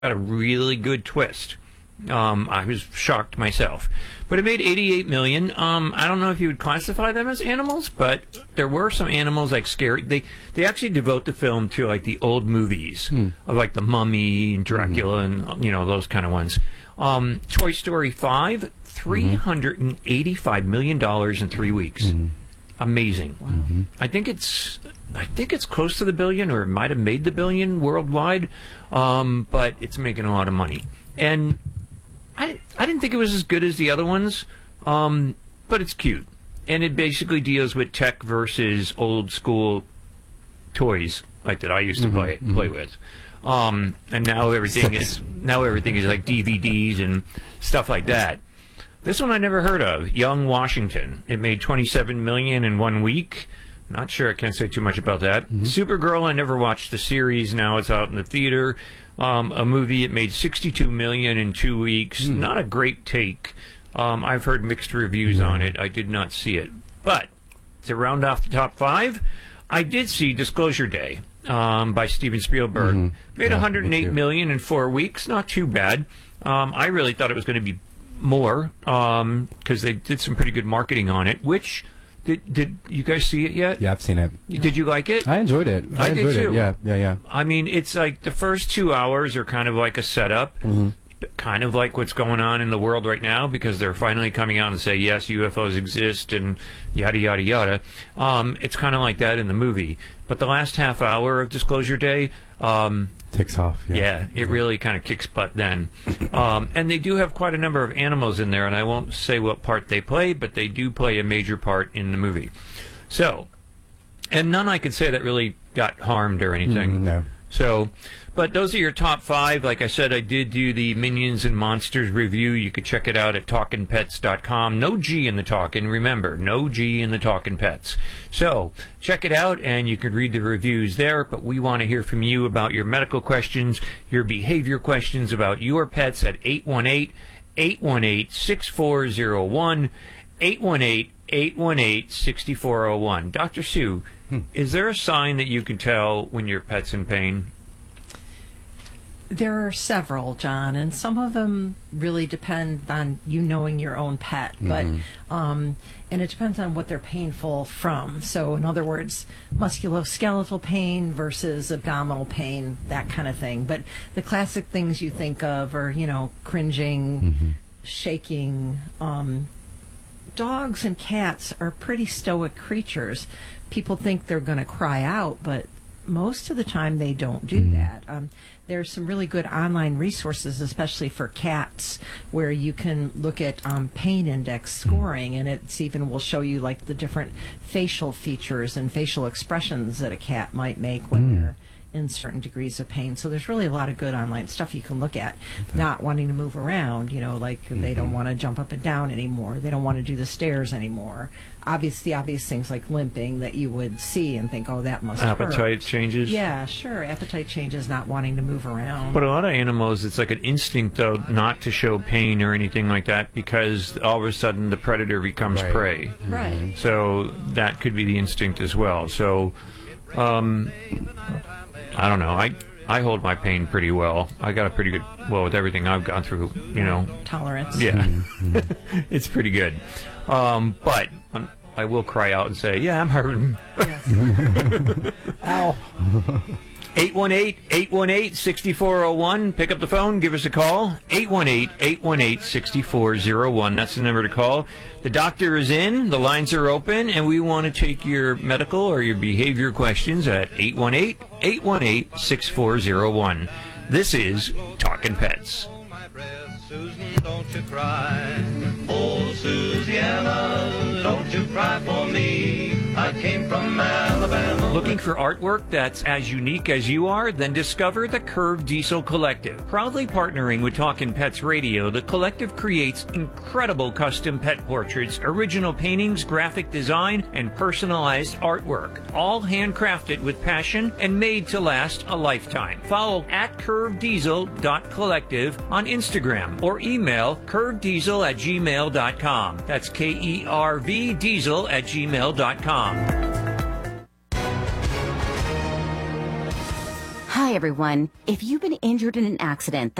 a really good twist. I was shocked myself, but it made $88 million. I don't know if you would classify them as animals, but there were some animals like scary. They actually devote the film to like the old movies of like the Mummy and Dracula and those kind of ones. Toy Story 5, $385 million in 3 weeks. Amazing. Wow. I think it's close to the billion, or it might have made the billion worldwide, but it's making a lot of money. And I didn't think it was as good as the other ones, but it's cute. And it basically deals with tech versus old school toys like that I used to play with. And now everything is like DVDs and stuff like that. This one I never heard of, Young Washington. It made $27 million in 1 week. Not sure, I can't say too much about that. Supergirl, I never watched the series. Now it's out in the theater. A movie, it made $62 million in 2 weeks. Not a great take. I've heard mixed reviews on it. I did not see it. But to round off the top 5, I did see Disclosure Day by Steven Spielberg. Made $108 million in 4 weeks. Not too bad. I really thought it was going to be more because they did some pretty good marketing on it. Which did you guys see it yet? Yeah, I've seen it. Did you like it? I enjoyed it. I did too. Yeah. I mean, it's like the first 2 hours are kind of like a setup, kind of like what's going on in the world right now, because they're finally coming out and say, yes, UFOs exist and yada, yada, yada. It's kind of like that in the movie. But the last half hour of Disclosure Day, takes off. Yeah, it really kind of kicks butt then. And they do have quite a number of animals in there, and I won't say what part they play, but they do play a major part in the movie. So, and none I could say that really got harmed or anything. No. So, but those are your top 5. Like I said, I did do the Minions and Monsters review. You could check it out at TalkinPets.com. No G in the Talkin'. Remember, no G in the Talkin' Pets. So, check it out, and you can read the reviews there. But we want to hear from you about your medical questions, your behavior questions about your pets at 818-818-6401, 818-818-6401. Dr. Sue, is there a sign that you can tell when your pet's in pain? There are several, John, and some of them really depend on you knowing your own pet, but and it depends on what they're painful from. So, in other words, musculoskeletal pain versus abdominal pain, that kind of thing. But the classic things you think of are, cringing, shaking. Dogs and cats are pretty stoic creatures. People think they're going to cry out, but most of the time they don't do that. There's some really good online resources, especially for cats, where you can look at pain index scoring, and it's even will show you like the different facial features and facial expressions that a cat might make when they're in certain degrees of pain. So there's really a lot of good online stuff you can look at. Not wanting to move around, like they don't want to jump up and down anymore. They don't want to do the stairs anymore. The obvious things like limping that you would see and think, oh, that must hurt. Appetite changes? Yeah, sure. Appetite changes, not wanting to move around. But a lot of animals, it's like an instinct, though, not to show pain or anything like that, because all of a sudden the predator becomes prey. Right. So that could be the instinct as well. So, I don't know. I hold my pain pretty well. I got a pretty good, with everything I've gone through, Tolerance. Yeah. It's pretty good. But I will cry out and say, yeah, I'm hurting. Yes. Ow. 818-818-6401. Pick up the phone. Give us a call. 818-818-6401. That's the number to call. The doctor is in. The lines are open. And we want to take your medical or your behavior questions at 818-818-6401. This is Talkin' Pets. Susan, don't you cry. Oh, Susanna, don't you cry for me. I came from Alabama. Looking for artwork that's as unique as you are? Then discover the Curved Diesel Collective. Proudly partnering with Talkin' Pets Radio, the Collective creates incredible custom pet portraits, original paintings, graphic design, and personalized artwork. All handcrafted with passion and made to last a lifetime. Follow at curveddiesel.collective on Instagram or email curveddiesel@gmail.com. That's KERV diesel@gmail.com. Hi, Hi, everyone. If you've been injured in an accident